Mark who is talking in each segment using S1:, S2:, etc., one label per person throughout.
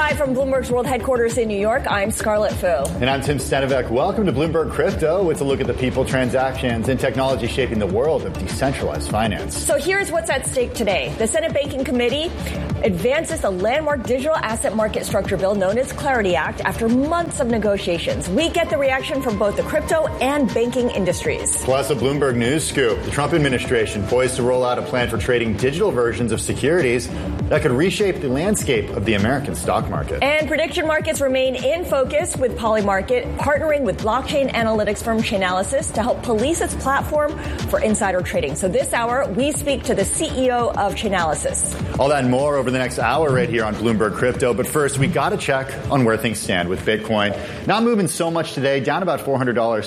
S1: Live from Bloomberg's World Headquarters in New York, I'm Scarlett Fu.
S2: And I'm Tim Stenovec. Welcome to Bloomberg Crypto. It's a look at the people, transactions, and technology shaping the world of decentralized finance.
S1: So here's what's at stake today. The Senate Banking Committee advances the landmark digital asset market structure bill known as Clarity Act after months of negotiations. We get the reaction from both the crypto and banking industries.
S2: Plus a Bloomberg news scoop. The Trump administration poised to roll out a plan for trading digital versions of securities that could reshape the landscape of the American stock market.
S1: And prediction markets remain in focus, with Polymarket partnering with blockchain analytics firm Chainalysis to help police its platform for insider trading. So this hour, we speak to the CEO of Chainalysis.
S2: All that and more over the next hour right here on Bloomberg Crypto. But first, we got to check on where things stand with Bitcoin. Not moving so much today, down about $400,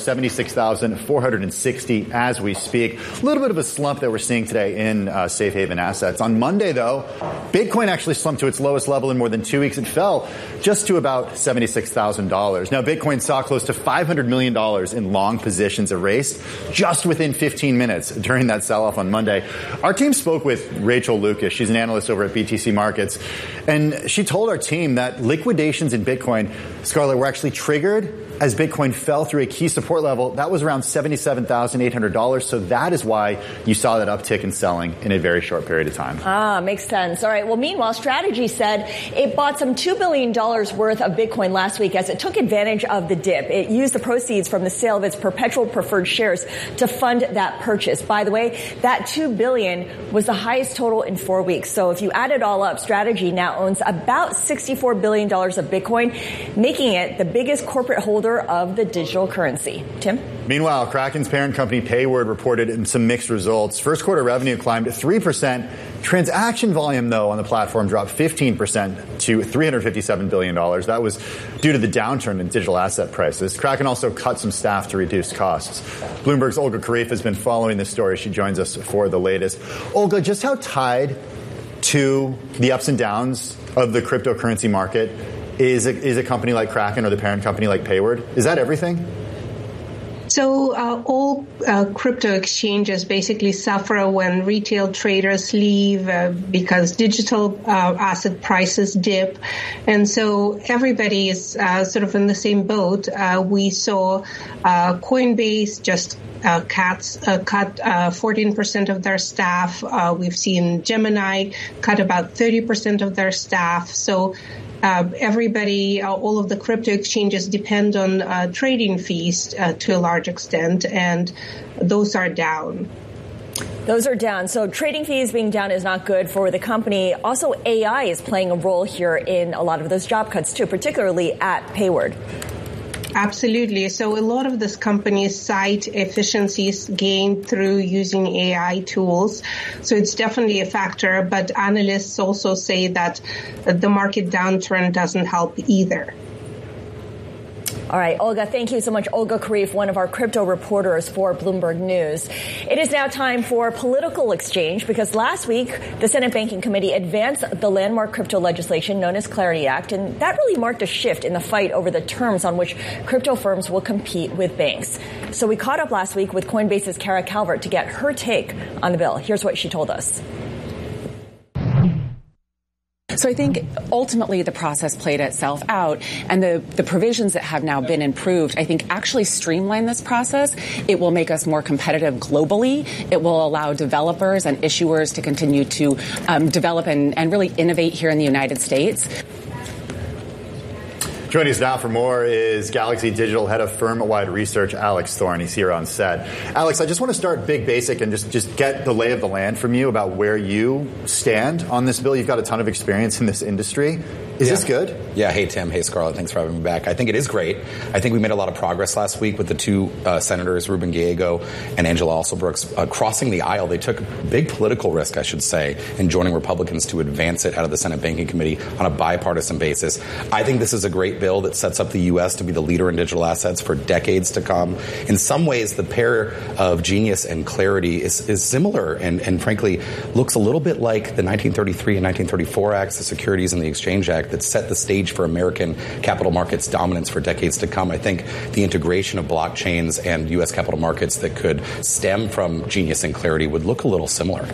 S2: 76,460 as we speak. A little bit of a slump that we're seeing today in safe haven assets. On Monday, though, Bitcoin actually slumped to its lowest level in more than 2 weeks. It fell just to about $76,000. Now, Bitcoin saw close to $500 million in long positions erased just within 15 minutes during that sell-off on Monday. Our team spoke with Rachel Lucas. She's an analyst over at BTC Markets. And she told our team that liquidations in Bitcoin, Scarlett, were actually triggered as Bitcoin fell through a key support level. That was around $77,800. So that is why you saw that uptick in selling in a very short period of time.
S1: Makes sense. All right. Well, meanwhile, Strategy said it bought some $2 billion worth of Bitcoin last week as it took advantage of the dip. It used the proceeds from the sale of its perpetual preferred shares to fund that purchase. By the way, that $2 billion was the highest total in 4 weeks. So if you add it all up, Strategy now owns about $64 billion of Bitcoin, making it the biggest corporate holder of the digital currency. Tim?
S2: Meanwhile, Kraken's parent company Payward reported some mixed results. First quarter revenue climbed 3%. Transaction volume, though, on the platform dropped 15% to $357 billion. That was due to the downturn in digital asset prices. Kraken also cut some staff to reduce costs. Bloomberg's Olga Kharif has been following this story. She joins us for the latest. Olga, just how tied to the ups and downs of the cryptocurrency market is a company like Kraken or the parent company like Payward? Is that everything?
S3: So all crypto exchanges basically suffer when retail traders leave because digital asset prices dip. And so everybody is sort of in the same boat. We saw Coinbase just cut 14% of their staff. We've seen Gemini cut about 30% of their staff. So everybody, all of the crypto exchanges depend on trading fees to a large extent, and those are down.
S1: Those are down. So trading fees being down is not good for the company. Also, AI is playing a role here in a lot of those job cuts, too, particularly at Payward.
S3: Absolutely. So a lot of these companies cite efficiencies gained through using AI tools. So it's definitely a factor, but analysts also say that the market downturn doesn't help either.
S1: All right, Olga, thank you so much. Olga Kharif, one of our crypto reporters for Bloomberg News. It is now time for political exchange because last week, the Senate Banking Committee advanced the landmark crypto legislation known as Clarity Act, and that really marked a shift in the fight over the terms on which crypto firms will compete with banks. So we caught up last week with Coinbase's Kara Calvert to get her take on the bill. Here's what she told us.
S4: So I think ultimately the process played itself out, and the provisions that have now been improved, I think, actually streamline this process. It will make us more competitive globally. It will allow developers and issuers to continue to develop and really innovate here in the United States.
S2: Joining us now for more is Galaxy Digital Head of Firm-Wide Research, Alex Thorn. He's here on set. Alex, I just want to start big basic and just get the lay of the land from you about where you stand on this bill. You've got a ton of experience in this industry. Is this good?
S5: Yeah. Hey, Tim. Hey, Scarlett. Thanks for having me back. I think it is great. I think we made a lot of progress last week with the two senators, Ruben Gallego and Angela Alsobrooks, crossing the aisle. They took a big political risk, I should say, in joining Republicans to advance it out of the Senate Banking Committee on a bipartisan basis. I think this is a great bill that sets up the U.S. to be the leader in digital assets for decades to come. In some ways, the pair of genius and clarity is similar and frankly, looks a little bit like the 1933 and 1934 Acts, the Securities and the Exchange Act, that set the stage for American capital markets dominance for decades to come. I think the integration of blockchains and U.S. capital markets that could stem from genius and clarity would look a little similar.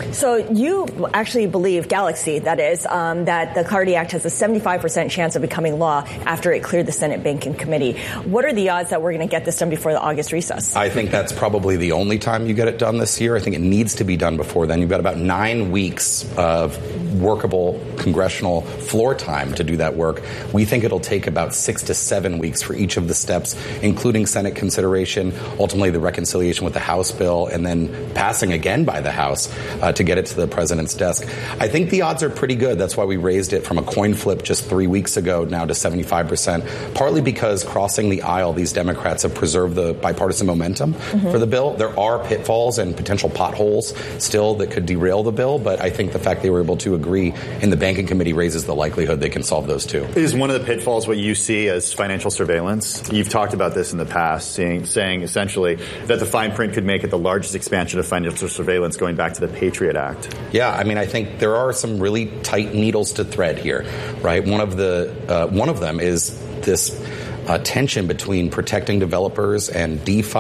S1: So you actually believe, Galaxy, that is, that the Clarity Act has a 75% chance of becoming law after it cleared the Senate Banking Committee. What are the odds that we're going to get this done before the August recess?
S5: I think that's probably the only time you get it done this year. I think it needs to be done before then. You've got about 9 weeks of workable congressional floor time to do that work. We think it'll take about 6 to 7 weeks for each of the steps, including Senate consideration, ultimately the reconciliation with the House bill, and then passing again by the House to get it to the president's desk. I think the odds are pretty good. That's why we raised it from a coin flip just 3 weeks ago now to 75%, partly because crossing the aisle, these Democrats have preserved the bipartisan momentum for the bill. There are pitfalls and potential potholes still that could derail the bill, but I think the fact they were able to agree in the Banking Committee raises the likelihood they can solve those too.
S2: Is one of the pitfalls what you see as financial surveillance? You've talked about this in the past, saying essentially that the fine print could make it the largest expansion of financial surveillance going back to the Patriot Act.
S5: Yeah, I mean, I think there are some really tight needles to thread here, right? One of them is this tension between protecting developers and DeFi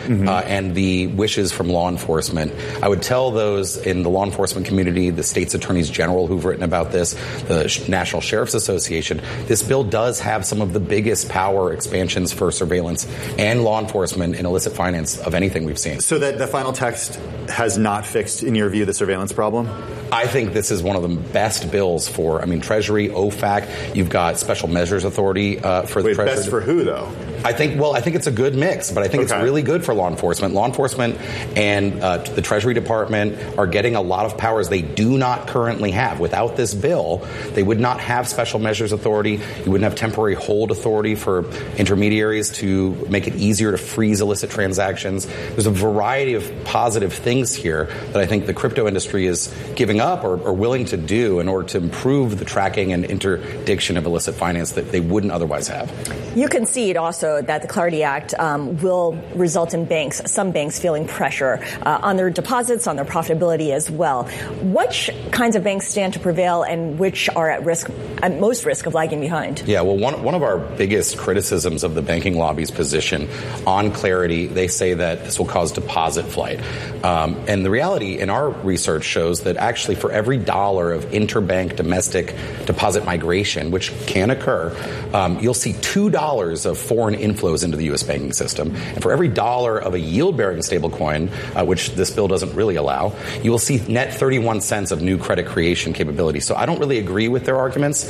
S5: and the wishes from law enforcement. I would tell those in the law enforcement community, the state's attorneys general who've written about this, the National Sheriff's Association, this bill does have some of the biggest power expansions for surveillance and law enforcement in illicit finance of anything we've seen.
S2: So that the final text has not fixed, in your view, the surveillance problem?
S5: I think this is one of the best bills for, Treasury, OFAC. You've got Special Measures Authority for the Treasury.
S2: Best for who, though?
S5: I think it's a good mix, but I think it's really good for law enforcement. Law enforcement and the Treasury Department are getting a lot of powers they do not currently have. Without this bill, they would not have Special Measures Authority. You wouldn't have temporary hold authority for intermediaries to make it easier to freeze illicit transactions. There's a variety of positive things here that I think the crypto industry is giving up or willing to do in order to improve the tracking and interdiction of illicit finance that they wouldn't otherwise have.
S1: You concede also that the Clarity Act will result in some banks feeling pressure on their deposits, on their profitability as well. Which kinds of banks stand to prevail and which are at most risk of lagging behind? Yeah,
S5: well, one of our biggest criticisms of the banking lobby's position on Clarity, they say that this will cause deposit flight. And the reality in our research shows that actually for every dollar of interbank domestic deposit migration, which can occur, you'll see $2 of foreign inflows into the U.S. banking system. And for every dollar of a yield-bearing stablecoin, which this bill doesn't really allow, you will see net 31 cents of new credit creation capability. So I don't really agree with their arguments.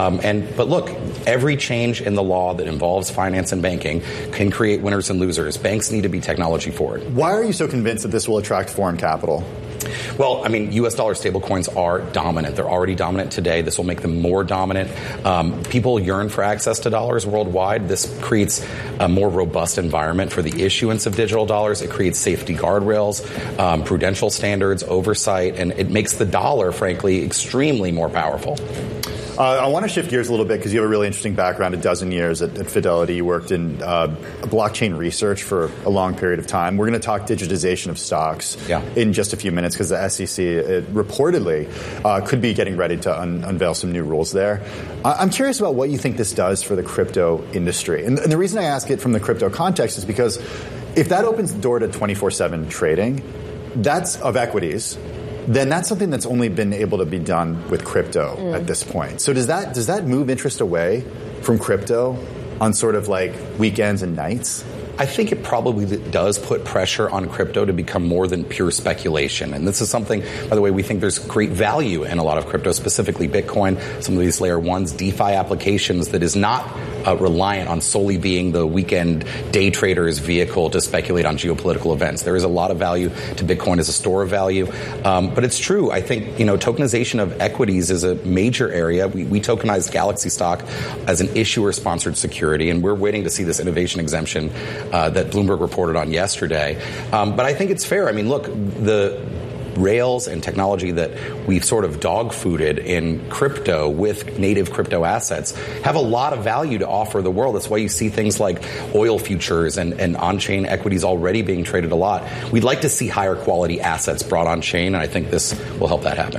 S5: But look, every change in the law that involves finance and banking can create winners and losers. Banks need to be technology forward.
S2: Why are you so convinced that this will attract foreign capital?
S5: Well, U.S. dollar stablecoins are dominant. They're already dominant today. This will make them more dominant. People yearn for access to dollars worldwide. This creates a more robust environment for the issuance of digital dollars. It creates safety guardrails, prudential standards, oversight, and it makes the dollar, frankly, extremely more powerful.
S2: I want to shift gears a little bit because you have a really interesting background, a dozen years at Fidelity. You worked in blockchain research for a long period of time. We're going to talk digitization of stocks in just a few minutes because the SEC reportedly could be getting ready to unveil some new rules there. I'm curious about what you think this does for the crypto industry. And the reason I ask it from the crypto context is because if that opens the door to 24/7 trading, that's of equities, then that's something that's only been able to be done with crypto at this point. So does that move interest away from crypto on sort of like weekends and nights?
S5: I think it probably does put pressure on crypto to become more than pure speculation. And this is something, by the way, we think there's great value in a lot of crypto, specifically Bitcoin, some of these layer ones, DeFi applications that is not reliant on solely being the weekend day trader's vehicle to speculate on geopolitical events. There is a lot of value to Bitcoin as a store of value. But it's true. I think, tokenization of equities is a major area. We tokenized Galaxy stock as an issuer-sponsored security, and we're waiting to see this innovation exemption that Bloomberg reported on yesterday. But I think it's fair. Look, the rails and technology that we've sort of dog-fooded in crypto with native crypto assets have a lot of value to offer the world. That's why you see things like oil futures and on-chain equities already being traded a lot. We'd like to see higher quality assets brought on-chain, and I think this will help that happen.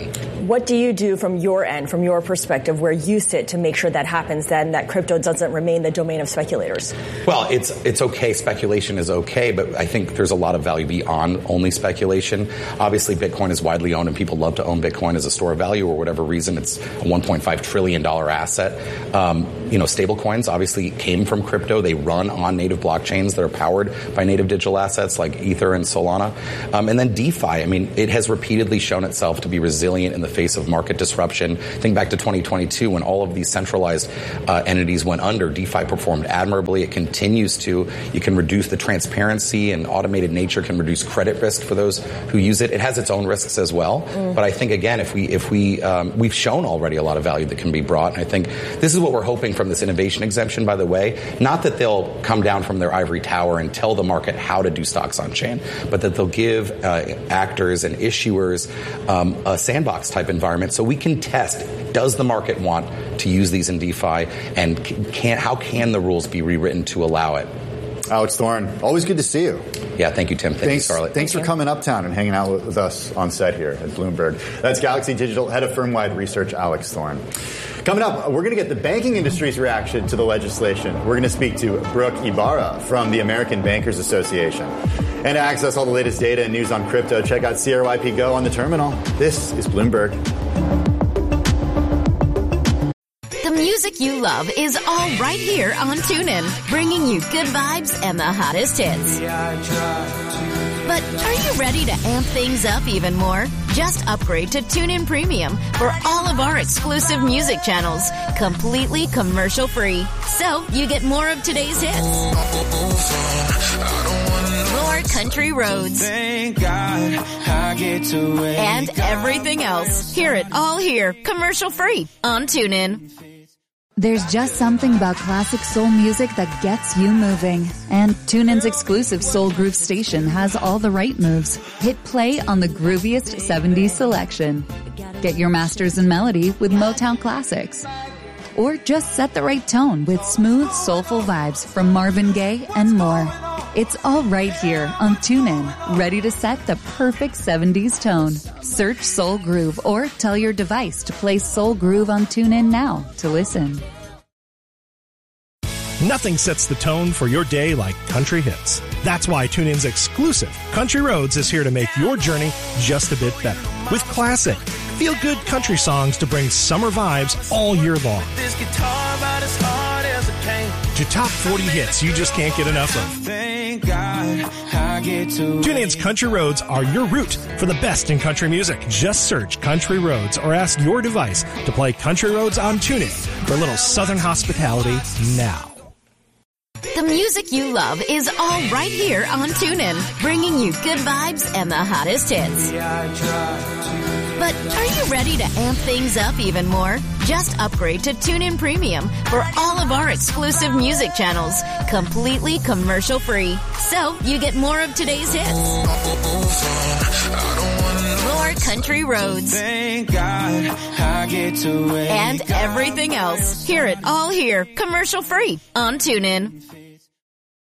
S1: What do you do from your end, from your perspective, where you sit to make sure that happens, then that crypto doesn't remain the domain of speculators?
S5: Well, it's okay. Speculation is okay, but I think there's a lot of value beyond only speculation. Obviously, Bitcoin is widely owned, and people love to own Bitcoin as a store of value or whatever reason. It's a $1.5 trillion asset. Stable coins obviously came from crypto. They run on native blockchains that are powered by native digital assets like Ether and Solana. And then DeFi, I mean, it has repeatedly shown itself to be resilient in the face of market disruption. Think back to 2022 when all of these centralized entities went under. DeFi performed admirably. It continues to. You can reduce the transparency, and automated nature can reduce credit risk for those who use it. It has its own risks as well. But I think, again, we've shown already a lot of value that can be brought. And I think this is what we're hoping from this innovation exemption, by the way. Not that they'll come down from their ivory tower and tell the market how to do stocks on chain, but that they'll give actors and issuers a sandbox type environment so we can test, does the market want to use these in DeFi, and how can the rules be rewritten to allow it?
S2: Alex Thorn, always good to see you.
S5: Yeah, thank you, Tim. Thank you, Scarlett.
S2: Thanks for coming uptown and hanging out with us on set here at Bloomberg. That's Galaxy Digital Head of Firm-Wide Research, Alex Thorn. Coming up, we're going to get the banking industry's reaction to the legislation. We're going to speak to Brooke Ibarra from the American Bankers Association. And to access all the latest data and news on crypto, check out CRYP Go on the terminal. This is Bloomberg.
S6: The music you love is all right here on TuneIn, bringing you good vibes and the hottest hits. But are you ready to amp things up even more? Just upgrade to TuneIn Premium for all of our exclusive music channels, completely commercial-free. So you get more of today's hits, more country roads,
S7: thank God I get to wake
S6: and everything else. Hear it all here, commercial-free on TuneIn.
S8: There's just something about classic soul music that gets you moving. And TuneIn's exclusive Soul Groove station has all the right moves. Hit play on the grooviest 70s selection. Get your masters in melody with Motown classics. Or just set the right tone with smooth, soulful vibes from Marvin Gaye and more. It's all right here on TuneIn, ready to set the perfect 70s tone. Search Soul Groove or tell your device to play Soul Groove on TuneIn now to listen.
S9: Nothing sets the tone for your day like country hits. That's why TuneIn's exclusive Country Roads is here to make your journey just a bit better. With classic, feel-good country songs to bring summer vibes all year long.
S7: this guitar about as hard as a cane.
S9: To top 40 hits you just can't get enough of.
S7: Thank God I get to
S9: TuneIn's Country Roads are your route for the best in country music. Just search Country Roads or ask your device to play Country Roads on TuneIn for a little southern hospitality now.
S6: The music you love is all right here on TuneIn, bringing you good vibes and the hottest hits. But are you ready to amp things up even more? Just upgrade to TuneIn Premium for all of our exclusive music channels, completely commercial-free. So you get more of today's hits, more country roads,
S7: thank God I get to wake
S6: and everything else. Hear it all here, commercial-free on TuneIn.